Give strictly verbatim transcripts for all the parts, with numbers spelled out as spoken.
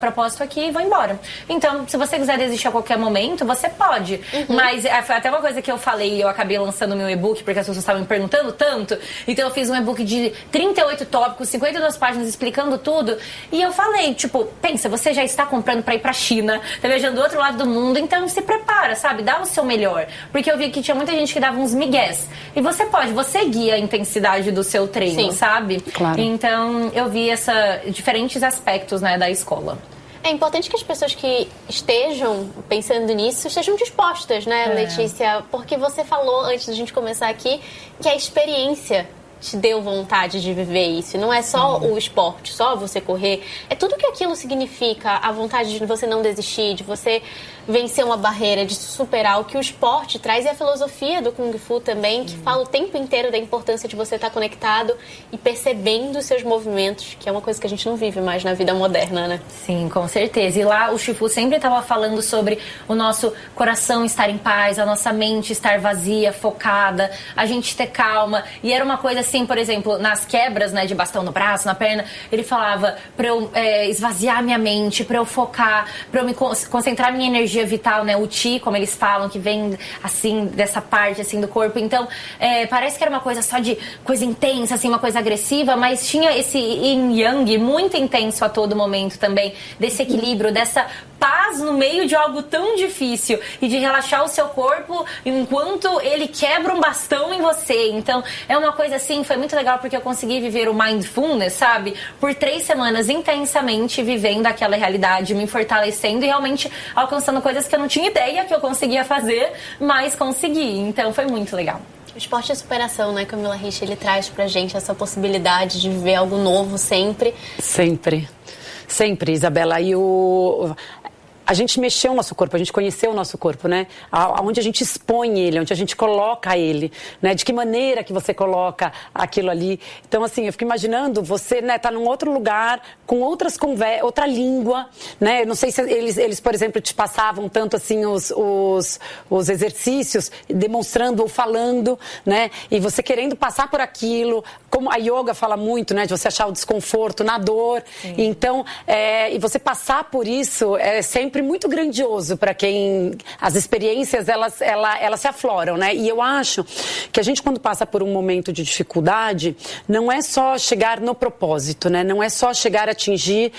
propósito aqui e vou embora. Então, se você quiser desistir a qualquer momento, você pode. Uhum. Mas é, foi até uma coisa que eu falei e eu acabei lançando meu e-book, porque as pessoas estavam me perguntando tanto. Então, eu fiz um e-book de trinta e oito tópicos, cinquenta e duas páginas explicando tudo. E eu falei, tipo, pensa, você já está comprando pra ir pra China, tá viajando do outro lado do mundo, então se prepara, sabe? Dá o seu melhor. Porque eu vi que tinha muita gente que dava uns migués. E você pode, você guia a intensidade do seu treino, Sim. sabe? Claro. Então, eu vi essa, diferentes aspectos, né, da escola. É importante que as pessoas que estejam pensando nisso estejam dispostas, né, é. Letícia? Porque você falou, antes da gente começar aqui, que a experiência te deu vontade de viver isso. Não é só Sim. o esporte, só você correr. É tudo que aquilo significa, a vontade de você não desistir, de você vencer uma barreira, de superar o que o esporte traz. E a filosofia do Kung Fu também, que fala o tempo inteiro da importância de você estar conectado e percebendo os seus movimentos, que é uma coisa que a gente não vive mais na vida moderna, né? Sim, com certeza. E lá o Shifu sempre estava falando sobre o nosso coração estar em paz, a nossa mente estar vazia, focada, a gente ter calma. E era uma coisa assim, por exemplo, nas quebras, né, de bastão no braço, na perna, ele falava pra eu é, esvaziar minha mente, pra eu focar, pra eu me concentrar minha energia vital, né, o Qi, como eles falam, que vem assim, dessa parte assim do corpo. Então, é, parece que era uma coisa só de coisa intensa, assim, uma coisa agressiva, mas tinha esse yin yang muito intenso a todo momento também, desse equilíbrio, dessa paz no meio de algo tão difícil e de relaxar o seu corpo enquanto ele quebra um bastão em você. Então, é uma coisa assim, foi muito legal porque eu consegui viver o mindfulness, sabe? Por três semanas intensamente vivendo aquela realidade, me fortalecendo e realmente alcançando coisas que eu não tinha ideia que eu conseguia fazer, mas consegui. Então, foi muito legal. O esporte é superação, né, Camila Rich? Ele traz pra gente essa possibilidade de viver algo novo sempre. Sempre. Sempre, Isabela. E o... A gente mexeu o nosso corpo, a gente conheceu o nosso corpo, né? Onde a gente expõe ele, onde a gente coloca ele, né? De que maneira que você coloca aquilo ali. Então, assim, eu fico imaginando você, né, tá num outro lugar, com outras conversas, outra língua, né? Eu não sei se eles, eles, por exemplo, te passavam tanto, assim, os, os, os exercícios, demonstrando ou falando, né? E você querendo passar por aquilo, como a yoga fala muito, né? De você achar o desconforto na dor. Sim. Então, é, e você passar por isso é sempre muito grandioso para quem as experiências elas, elas, elas se afloram, né? E eu acho que a gente, quando passa por um momento de dificuldade, não é só chegar no propósito, né? Não é só chegar a atingir.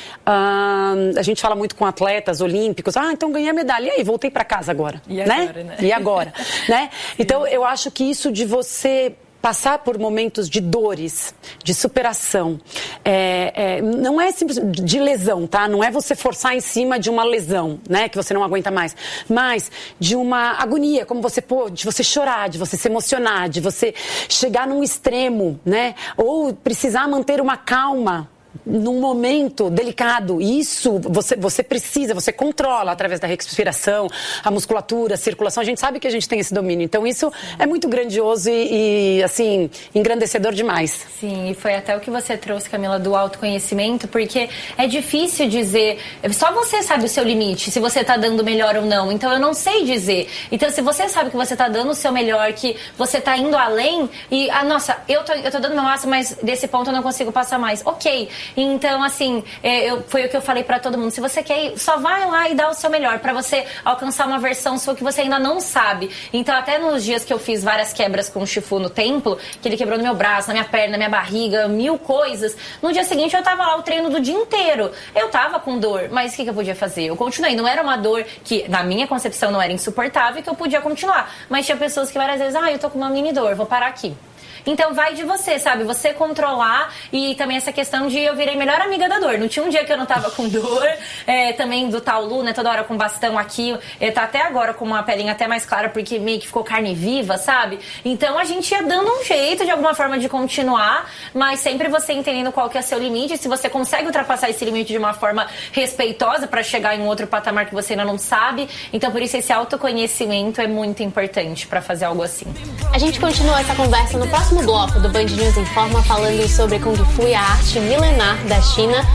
Hum, a gente fala muito com atletas olímpicos, ah, então ganhei a medalha, e aí, voltei para casa agora, e né? agora, né? E agora, né? Então eu acho que isso de você passar por momentos de dores, de superação, é, é, não é simplesmente de lesão, tá? Não é você forçar em cima de uma lesão, né? Que você não aguenta mais, mas de uma agonia, como você, pô, de você chorar, de você se emocionar, de você chegar num extremo, né? Ou precisar manter uma calma num momento delicado. Isso você, você precisa, você controla através da respiração, a musculatura, a circulação. A gente sabe que a gente tem esse domínio. Então isso Sim. é muito grandioso e, e, assim, engrandecedor demais. Sim, e foi até o que você trouxe, Camila, do autoconhecimento, porque é difícil dizer, só você sabe o seu limite, se você tá dando melhor ou não. Então eu não sei dizer. Então se você sabe que você tá dando o seu melhor, que você tá indo além e, ah, nossa, eu tô, eu tô dando meu máximo, mas desse ponto eu não consigo passar mais. Ok. Então, assim, eu, foi o que eu falei pra todo mundo. Se você quer ir, só vai lá e dá o seu melhor pra você alcançar uma versão sua que você ainda não sabe. Então, até nos dias que eu fiz várias quebras com o Shifu no templo, que ele quebrou no meu braço, na minha perna, na minha barriga, mil coisas, no dia seguinte eu tava lá o treino do dia inteiro. Eu tava com dor, mas o que, que eu podia fazer? Eu continuei. Não era uma dor que, na minha concepção, não era insuportável, que eu podia continuar. Mas tinha pessoas que várias vezes, ah, eu tô com uma mini dor, vou parar aqui. Então vai de você, sabe? Você controlar e também essa questão de eu virei melhor amiga da dor. Não tinha um dia que eu não tava com dor. É, também do Taolu, né? Toda hora com bastão aqui. Ele tá até agora com uma pelinha até mais clara porque meio que ficou carne viva, sabe? Então a gente ia dando um jeito de alguma forma de continuar, mas sempre você entendendo qual que é o seu limite. Se você consegue ultrapassar esse limite de uma forma respeitosa pra chegar em um outro patamar que você ainda não sabe. Então por isso esse autoconhecimento é muito importante pra fazer algo assim. A gente continua essa conversa no próximo bloco do Band News Informa, falando sobre Kung Fu e a arte milenar da China.